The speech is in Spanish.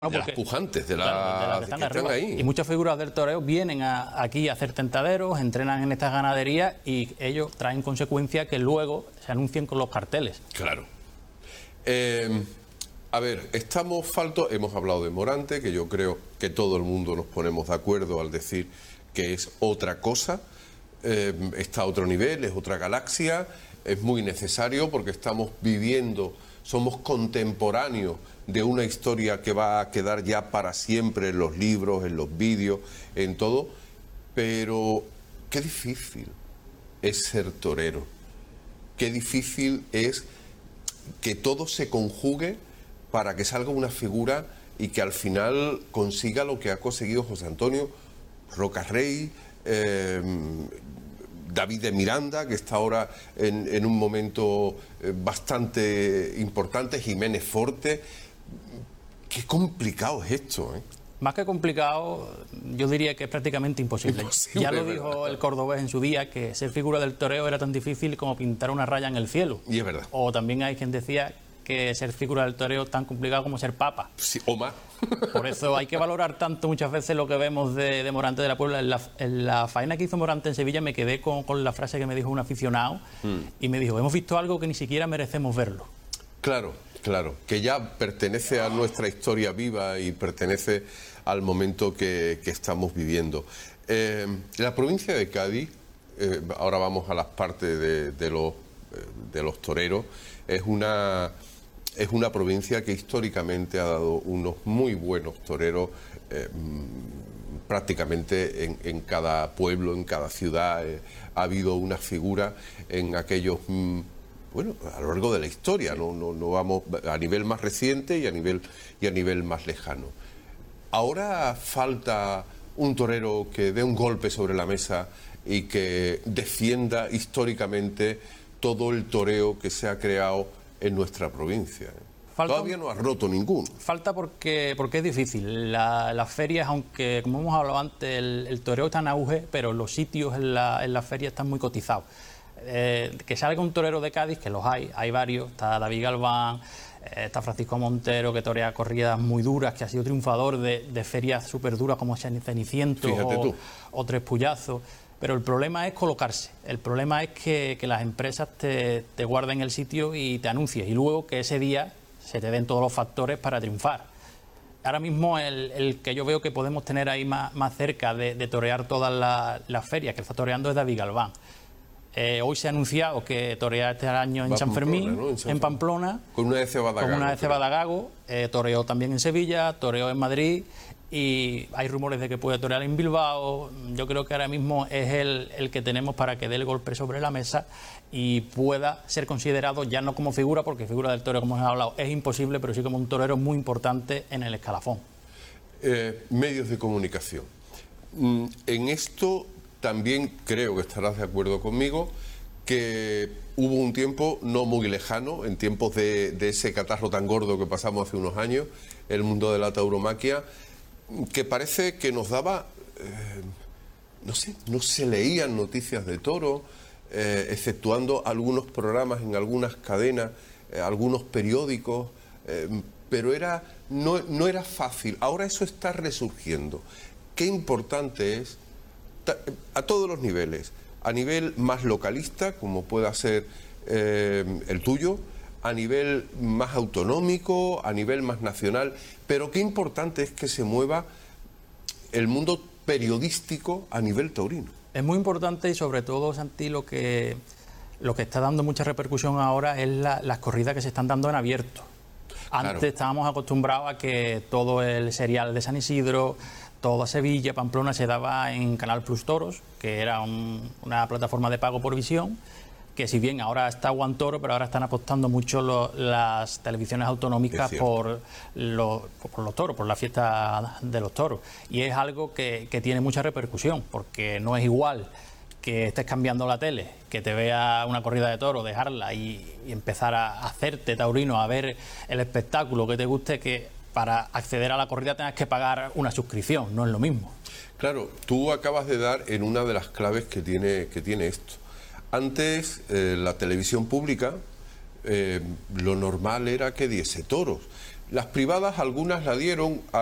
De las porque, pujantes, de claro, las que que están arriba. ahí. Y muchas figuras del toreo vienen aquí a hacer tentaderos, entrenan en estas ganaderías y ellos traen consecuencia que luego se anuncien con los carteles. Claro. A ver, estamos faltos, hemos hablado de Morante, que yo creo que todo el mundo nos ponemos de acuerdo al decir que es otra cosa, está a otro nivel, es otra galaxia, es muy necesario porque estamos viviendo, somos contemporáneos de una historia que va a quedar ya para siempre en los libros, en los vídeos, en todo, pero qué difícil es ser torero, qué difícil es que todo se conjugue para que salga una figura y que al final consiga lo que ha conseguido José Antonio Rocarrey, David de Miranda, que está ahora en un momento bastante importante, Jiménez Forte. Qué complicado es esto, ¿eh? Más que complicado, yo diría que es prácticamente imposible. Ya lo dijo el cordobés en su día, que ser figura del toreo era tan difícil como pintar una raya en el cielo. Y es verdad. O también hay quien decía que ser figura del toreo es tan complicado como ser papa. Sí, o más. Por eso hay que valorar tanto muchas veces lo que vemos de Morante de la Puebla. En la faena que hizo Morante en Sevilla me quedé con la frase que me dijo un aficionado y me dijo, hemos visto algo que ni siquiera merecemos verlo. Claro, claro, que ya pertenece a nuestra historia viva y pertenece al momento que estamos viviendo. La provincia de Cádiz, ahora vamos a las partes de los toreros, es una provincia que históricamente ha dado unos muy buenos toreros prácticamente en cada pueblo, en cada ciudad. Ha habido una figura en aquellos... bueno, a lo largo de la historia, no vamos a nivel más reciente y a nivel más lejano. Ahora falta un torero que dé un golpe sobre la mesa y que defienda históricamente todo el toreo que se ha creado en nuestra provincia. Todavía no ha roto ninguno. Falta porque es difícil. Las ferias, aunque como hemos hablado antes, el toreo está en auge, pero los sitios en las ferias están muy cotizados. Que salga un torero de Cádiz, que los hay varios, está David Galván, está Francisco Montero, que torea corridas muy duras, que ha sido triunfador de ferias súper duras como Ceniciento o Tres Puyazos, pero el problema es colocarse, el problema es que las empresas te guarden el sitio y te anuncien, y luego que ese día se te den todos los factores para triunfar. Ahora mismo el que yo veo que podemos tener ahí más cerca de torear todas las ferias, que está toreando, es David Galván. Hoy se ha anunciado que torea este año en San Fermín, ¿no? en Pamplona, con una de Cebadagago, toreó también en Sevilla, toreó en Madrid y hay rumores de que puede torear en Bilbao. Yo creo que ahora mismo es el que tenemos para que dé el golpe sobre la mesa y pueda ser considerado ya no como figura, porque figura del toreo, como hemos hablado, es imposible, pero sí como un torero muy importante en el escalafón. Medios de comunicación. En esto también creo que estarás de acuerdo conmigo que hubo un tiempo no muy lejano, en tiempos de ese catarro tan gordo que pasamos hace unos años, el mundo de la tauromaquia, que parece que nos daba, no se leían noticias de toro, exceptuando algunos programas en algunas cadenas, algunos periódicos, pero no era fácil. Ahora eso está resurgiendo. Qué importante es, a todos los niveles, a nivel más localista, como pueda ser el tuyo, a nivel más autonómico, a nivel más nacional, pero qué importante es que se mueva el mundo periodístico a nivel taurino. Es muy importante y sobre todo, Santi, lo que está dando mucha repercusión ahora es las corridas que se están dando en abierto. Antes estábamos acostumbrados a que todo el serial de San Isidro, toda Sevilla, Pamplona, se daba en Canal Plus Toros, que era una plataforma de pago por visión, que si bien ahora está One Toro, pero ahora están apostando mucho las televisiones autonómicas por los toros, por la fiesta de los toros. Y es algo que tiene mucha repercusión, porque no es igual que estés cambiando la tele, que te vea una corrida de toros, dejarla y empezar a hacerte taurino, a ver el espectáculo que te guste, que para acceder a la corrida tengas que pagar una suscripción, no es lo mismo. Claro, tú acabas de dar en una de las claves que tiene esto. Antes, la televisión pública, lo normal era que diese toros. Las privadas, algunas la dieron